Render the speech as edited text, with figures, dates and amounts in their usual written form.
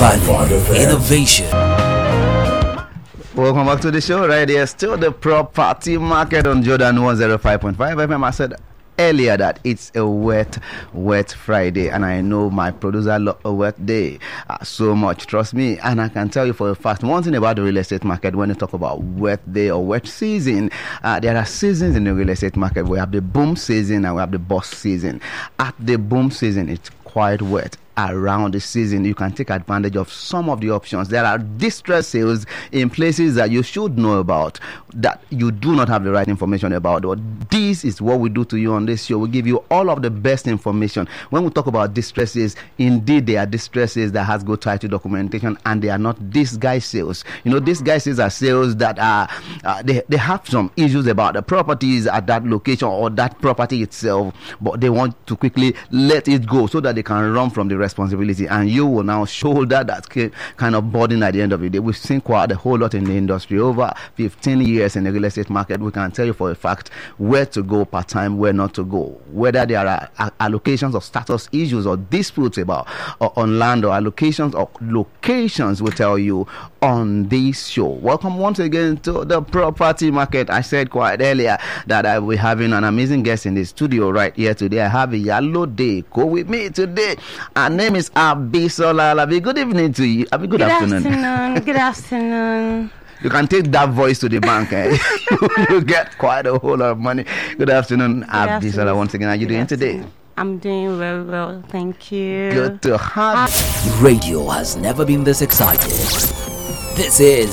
Value, innovation. Welcome back to the show. Right here, still the property market on Jordan 105.5 FM. I said earlier that it's a wet Friday, and I know my producer love a wet day so much, trust me. And I can tell you for a fact one thing about the real estate market. When you talk about wet day or wet season, there are seasons in the real estate market. We have the boom season and we have the bust season. At the boom season, it's quite wet. Around the season, you can take advantage of some of the options. There are distress sales in places that you should know about that you do not have the right information about. But this is what we do to you on this show. We give you all of the best information. When we talk about distresses, indeed they are distresses that has good title documentation, and they are not disguise sales. You know, disguise sales are sales that are they have some issues about the properties at that location or that property itself, but they want to quickly let it go so that they can run from the responsibility, and you will now shoulder that kind of burden at the end of the day. We've seen quite a whole lot in the industry over 15 years in the real estate market. We can tell you for a fact where to go part-time, where not to go, whether there are allocations or status issues or disputes about on land or allocations or locations. We'll tell you on this show. Welcome once again to the property market. I said quite earlier that I will be having an amazing guest in the studio right here today. I have a yellow day. Go with me today. Her name is Abisola Alabi. Good evening to you. Good afternoon. Good afternoon. You can take that voice to the bank. You get quite a whole lot of money. Good afternoon, Abisola. Once again, how are you doing today? I'm doing very well. Thank you. Good to have you. Radio has never been this excited. This is